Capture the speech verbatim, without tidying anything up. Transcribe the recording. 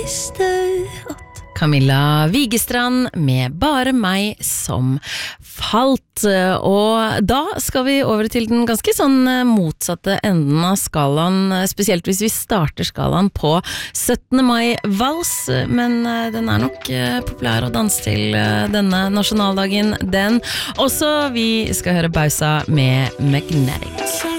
visste at Camilla Vigestrand med Bare meg som falt. Og da skal vi over til den ganske sånn motsatte enden av skalaen, spesielt hvis vi starter skalaen på syttende mai-vals, men den er nok populær å danse til denne nasjonaldagen, den. Også vi skal høre Bausa med Magnetic.